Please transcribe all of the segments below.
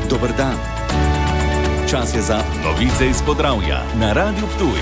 Dober dan. Čas je za novice iz Podravja na Radiu Ptuj.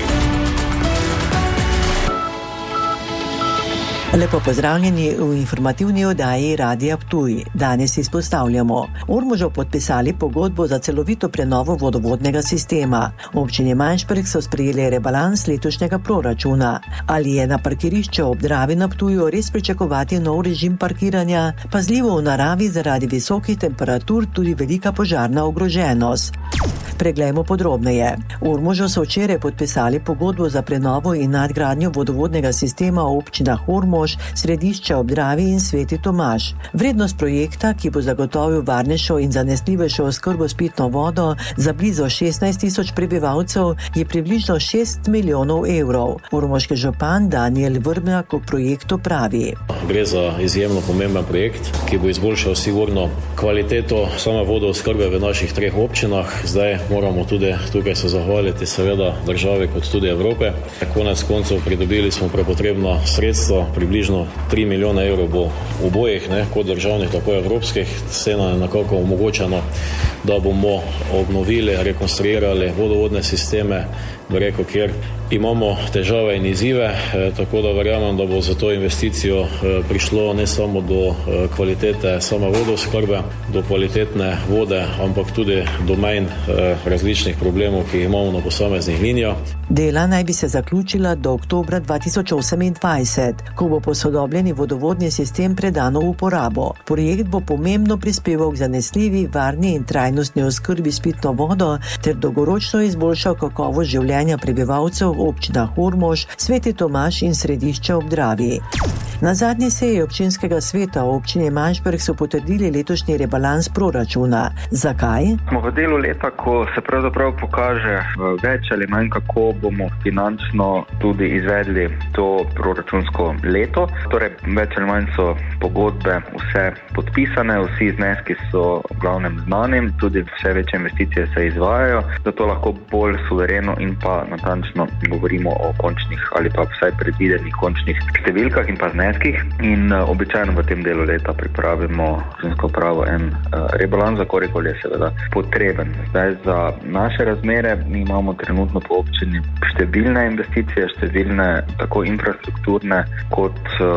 Lepo pozdravljeni v informativni oddaji Radia Ptuj. Danes izpostavljamo. Ormožu podpisali pogodbo za celovito prenovo vodovodnega sistema. Občini Majšperk so sprejeli rebalans letošnjega proračuna. Ali je na parkirišču ob Dravi na Ptuju res pričakovati nov režim parkiranja? Pazljivo v naravi zaradi visokih temperatur tudi velika požarna ogroženost. Preglejmo podrobneje. V Ormožu so včeraj podpisali pogodbo za prenovo in nadgradnjo vodovodnega sistema v občinah Ormož, Središče ob Dravi in Sveti Tomaž. Vrednost projekta, ki bo zagotovil varnejšo in zanesljivejšo oskrbo s pitno vodo za blizu 16.000 prebivalcev, je približno 6 milijonov evrov. Ormoški župan Daniel Vrbnjak o projektu pravi. Gre za izjemno pomemben projekt, ki bo izboljšal sigurno kvaliteto same vodooskrbe v naših 3 občinah. Zdaj moramo tudi tukaj se zahvaliti seveda državi kot tudi Evrope. Konec koncev pridobili smo prepotrebna sredstva, približno 3 milijone evrov bo obojih, kot državnih, tako evropskih. Se nam je nekako omogočeno, da bomo obnovili, rekonstruirali vodovodne sisteme, kjer imamo težave in izzive, tako da verjamem, da bo za to investicijo prišlo ne samo do kvalitete same vodooskrbe, do kvalitetne vode, ampak tudi do manj različnih problemov, ki jih imamo na posameznih linijah. Dela naj bi se zaključila do oktobra 2028, ko bo posodobljeni vodovodni sistem predano v uporabo. Projekt bo pomembno prispeval k zanesljivi, varni in trajnostni oskrbi s pitno vodo ter dolgoročno izboljšal kakovost življenja prebivalcev v občinah Ormož, Sveti Tomaž in Središče ob Dravi. Na zadnji seji občinskega sveta v občini Majšperk so potrdili letošnji rebalans proračuna. Zakaj? Smo v delu leta, ko se pravzaprav pokaže več ali manj, kako bomo finančno tudi izvedli to proračunsko leto. Torej, več ali manj so pogodbe vse podpisane, vsi zneski so v glavnem znani, tudi vse večje investicije se izvajajo, zato lahko bolj suvereno in pa natančno govorimo o končnih ali pa vsaj predvidenih končnih številkah in pa zneskih. In običajno v tem delu leta pripravimo občinsko upravo en rebalans, za kolikor je seveda potreben. Zdaj za naše razmere mi imamo trenutno po občini številne investicije, številne tako infrastrukturne kot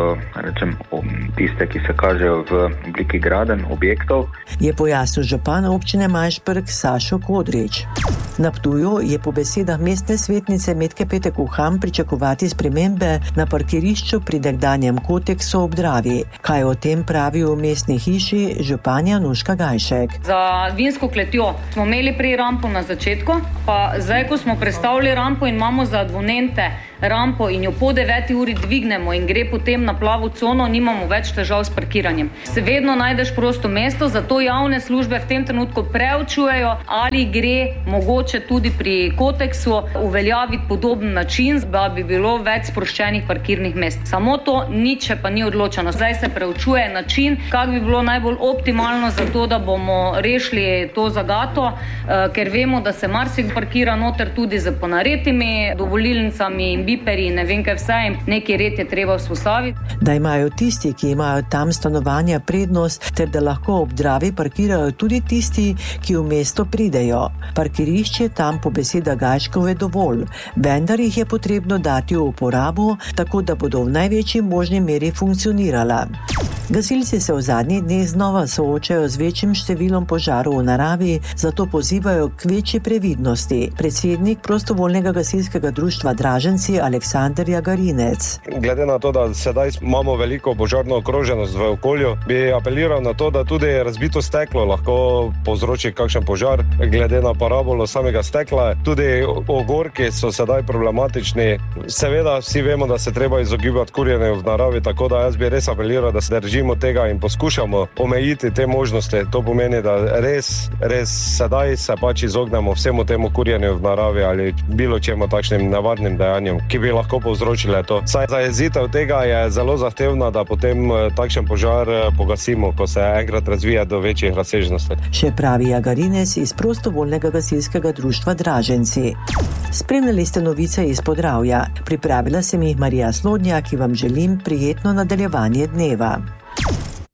tiste, ki se kažejo v obliki gradenj objektov. Je pojasnil župan občine Majšperk Sašo Kodrič. Na Ptuju je po besedah mestne svetnice Metke Petek Uham pričakovati spremembe na parkirišču pri nekdanjem koteksu ob Dravi. Kaj o tem pravi v mestni hiši županja Nuška Gajšek? Za vinsko kletjo smo imeli prej rampo na začetku, pa zdaj, ko smo prestavili rampo in imamo za abonente rampo in jo po 9 uri dvignemo in gre potem na plavo cono, nimamo več težav s parkiranjem. Se vedno najdeš prosto mesto, zato javne službe v tem trenutku preučujejo, ali gre mogoče tudi pri koteksu uveljaviti podoben način, da bi bilo več sproščenih parkirnih mest. Samo to nič pa ni odločeno. Zdaj se preučuje način, kak bi bilo najbolj optimalno za to, da bomo rešili to zagato, ker vemo, da se marsik parkira noter tudi z ponaretimi dovolilnicami in biperi, ne vem kaj vse, in neki red je treba vzpostaviti. Da imajo tisti, ki imajo tam stanovanja, prednost, ter da lahko ob Dravi parkirajo tudi tisti, ki v mesto pridejo. Parkirišče tam po besedah Gajškove dovolj, vendar jih je potrebno dati v uporabo, tako da bodo v največji možni meri funkcionirala. Gasilci se v zadnjih dneh znova soočajo z večjim številom požarov v naravi, zato pozivajo k večji previdnosti. Predsednik prostovoljnega gasilskega društva Draženci Aleksander Jagarinec. Glede na to, da sedaj imamo veliko požarno ogroženost v okolju, bi apeliral na to, da tudi razbito steklo lahko povzroči kakšen požar. Glede na parabolo samega stekla, tudi ogorki so sedaj problematični. Seveda vsi vemo, da se treba izogibati kurjenju v naravi, tako da jaz bi res apeliral, da se držimo tega in poskušamo omejiti te možnosti. To pomeni, da res sedaj se pač izognemo vsemu temu kurjenju v naravi ali bilo čemu takšnim nevarnim dejanjem, ki bi lahko povzročile to. Saj zajezitev tega je zelo zahtevna, da potem takšen požar pogasimo, ko se enkrat razvija do večjih razsežnosti. Še pravi Jagarinec iz prostovoljnega gasilskega društva Draženci. Spremljali ste novice iz Podravja. Pripravila sem jih Marija Slodnjak, ki vam želim prijetno nadaljevanje dneva.